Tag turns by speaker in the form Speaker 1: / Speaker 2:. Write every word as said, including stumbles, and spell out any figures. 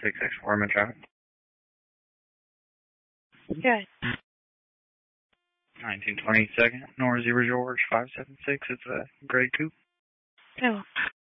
Speaker 1: six six four, I'm in traffic.
Speaker 2: Good.
Speaker 1: nineteen twenty-second, North Zebra George, five seven six. It's a gray coupe.
Speaker 2: Oh.